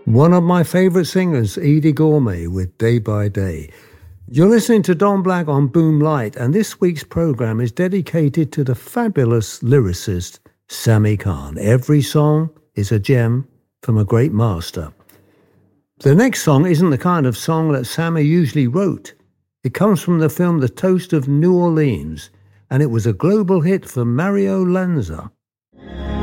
One of my favourite singers, Edie Gourmet, with Day by Day. You're listening to Don Black on Boom Light, and this week's programme is dedicated to the fabulous lyricist Sammy Cahn. Every song is a gem from a great master. The next song isn't the kind of song that Sammy usually wrote. It comes from the film The Toast of New Orleans, and it was a global hit for Mario Lanza.